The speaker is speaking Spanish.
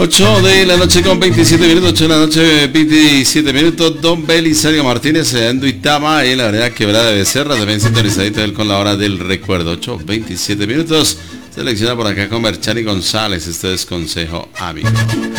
8 de la noche con 27 minutos, 8 de la noche 27 minutos. Don Belisario Martínez en Duitama, en la verdad Quebrada de Becerra, también sintonizadito él con la hora del recuerdo. 8, 27 minutos. Selecciona por acá con Merchani González. Este es Consejo Amigo.